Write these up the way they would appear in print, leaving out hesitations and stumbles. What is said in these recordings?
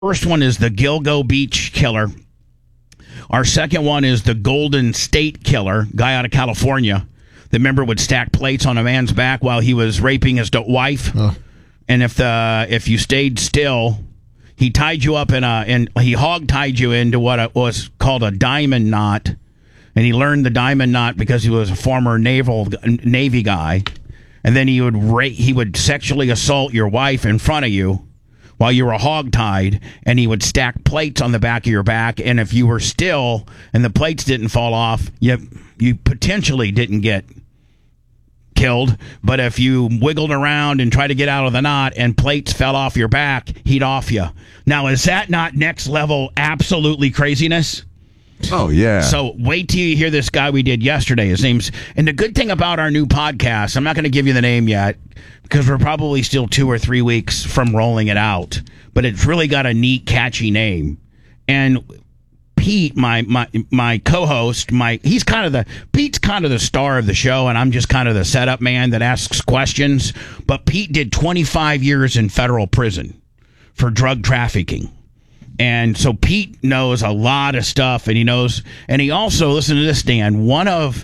First one is the Gilgo Beach killer. Our second one is the Golden State killer, guy out of California. The member would stack plates on a man's back while he was raping his wife. And if you stayed still, he tied you up and he hog-tied you into what was called a diamond knot. And he learned the diamond knot because he was a former Navy guy. And then he would sexually assault your wife in front of you while you were hog-tied, and he would stack plates on the back of your back. And if you were still and the plates didn't fall off, you potentially didn't get killed. But if you wiggled around and tried to get out of the knot and plates fell off your back, he'd off you. Now, is that not next level absolutely craziness? Oh, yeah. So wait till you hear this guy we did yesterday. His name's... And the good thing about our new podcast, I'm not going to give you the name yet because we're probably still 2 or 3 weeks from rolling it out. But it's really got a neat, catchy name. And Pete, my co-host, Pete's kind of the star of the show, and I'm just kind of the setup man that asks questions. But Pete did 25 years in federal prison for drug trafficking. And so Pete knows a lot of stuff, and he also, listen to this, Dan, one of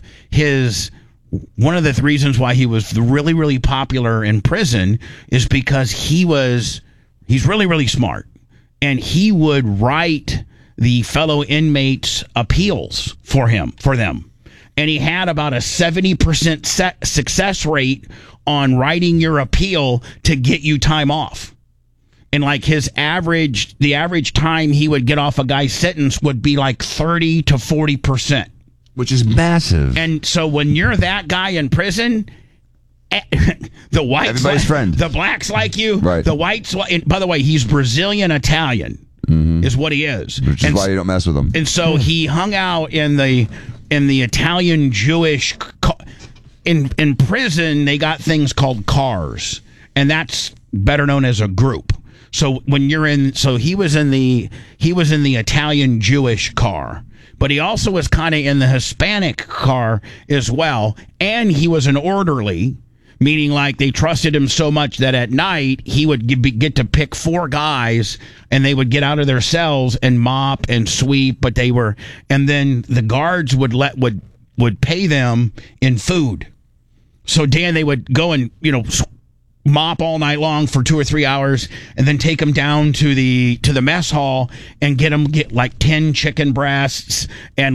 the reasons why he was really, really popular in prison is because he's really, really smart, and he would write the fellow inmates' appeals for them. And he had about a 70% success rate on writing your appeal to get you time off. And like the average time he would get off a guy's sentence would be like 30 to 40%. Which is massive. And so when you're that guy in prison, the whites, everybody's friend. The blacks like you. Right. The whites, and by the way, he's Brazilian Italian, is what he is. Which is why you don't mess with him. And so he hung out in the Italian Jewish. In prison, they got things called cars, and that's better known as a group. So when he was in the Italian Jewish car, but he also was kind of in the Hispanic car as well, and he was an orderly, meaning like they trusted him so much that at night he would get to pick 4 guys, and they would get out of their cells and mop and sweep, and then the guards would pay them in food. So Dan, they would go and mop all night long for 2 or 3 hours, and then take them down to the mess hall and get like 10 chicken breasts and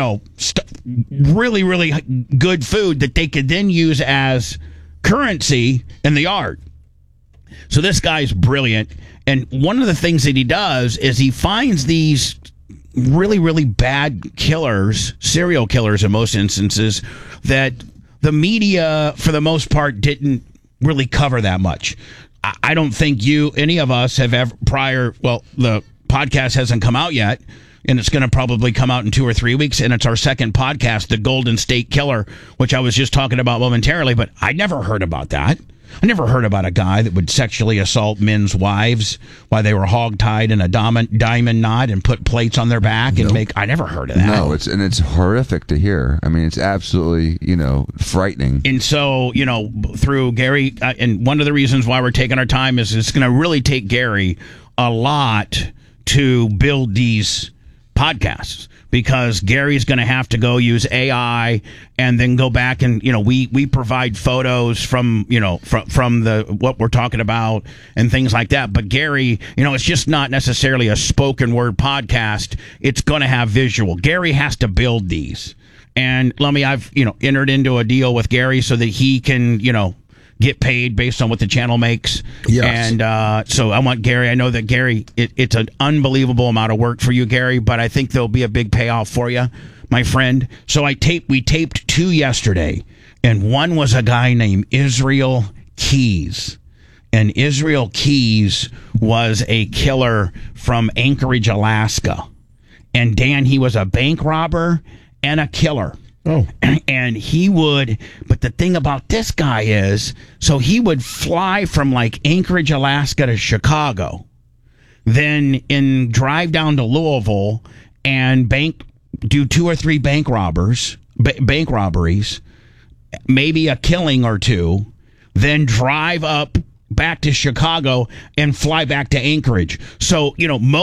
really, really good food that they could then use as currency in the yard. So this guy's brilliant, and one of the things that he does is he finds these really, really bad serial killers in most instances, that the media for the most part didn't really cover that much. I don't think any of us have ever the podcast hasn't come out yet, and it's going to probably come out in 2 or 3 weeks, and it's our second podcast, the Golden State Killer, which I was just talking about momentarily, but I never heard about that. I never heard about a guy that would sexually assault men's wives while they were hogtied in a diamond knot and put plates on their back and I never heard of that. No, it's horrific to hear. I mean, it's absolutely, frightening. And so, through Gary, and one of the reasons why we're taking our time is it's going to really take Gary a lot to build these podcasts, because Gary's going to have to go use AI and then go back and, we provide photos from what we're talking about and things like that. But Gary, it's just not necessarily a spoken word podcast. It's going to have visual. Gary has to build these. And I've entered into a deal with Gary so that he can, get paid based on what the channel makes. Yes. And so I want Gary. I know that Gary, it's an unbelievable amount of work for you, Gary, but I think there'll be a big payoff for you, my friend. So we taped 2 yesterday, and one was a guy named Israel Keys. And Israel Keys was a killer from Anchorage, Alaska. And Dan, he was a bank robber and a killer. Oh. And but the thing about this guy is, so he would fly from like Anchorage, Alaska to Chicago, then drive down to Louisville and do 2 or 3 bank robberies, maybe a killing or 2, then drive up back to Chicago and fly back to Anchorage. So,